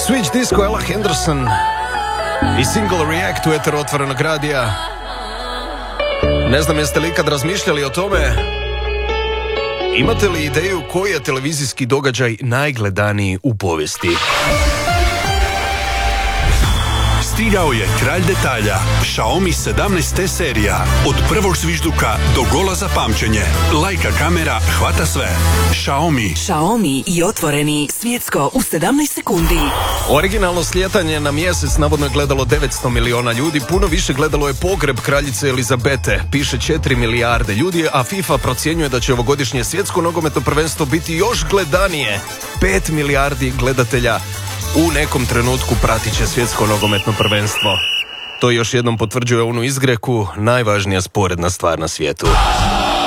Switch Disco, Ella Henderson i single React u eteru Otvorenog radija. Ne znam jeste li ikad razmišljali o tome, imate li ideju koji je televizijski događaj najgledaniji u povijesti? Stigao je kralj detalja, Xiaomi 17T serija. Od prvog zvižduka do gola za pamćenje. Leica kamera hvata sve. Xiaomi i otvoreni svjetsko u 17 sekundi. Originalno slijetanje na mjesec navodno je gledalo 900 miliona ljudi, puno više gledalo je pogreb kraljice Elizabete, piše 4 milijarde ljudi, a FIFA procjenjuje da će ovogodišnje svjetsko nogometno prvenstvo biti još gledanije. 5 milijardi gledatelja u nekom trenutku pratit će svjetsko nogometno prvenstvo. To još jednom potvrđuje onu izreku, najvažnija sporedna stvar na svijetu.